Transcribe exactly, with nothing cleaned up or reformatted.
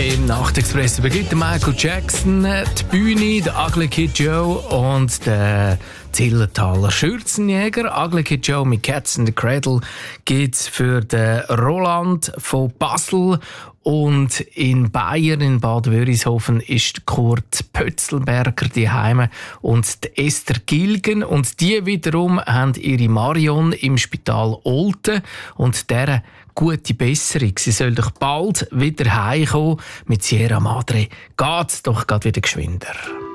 Im Nachtexpress beginnt Michael Jackson, die Bühne, der Ugly Kid Joe und der Zillertaler Schürzenjäger. Ugly Kid Joe mit Cats in the Cradle gibt's für den Roland von Basel. Und in Bayern, in Bad Wörishofen, ist Kurt Pötzelberger daheim und die Esther Gilgen. Und die wiederum haben ihre Marion im Spital Olten. Und deren gute Besserung. Sie soll doch bald wieder heimkommen. Mit Sierra Madre geht's doch gerade wieder geschwinder.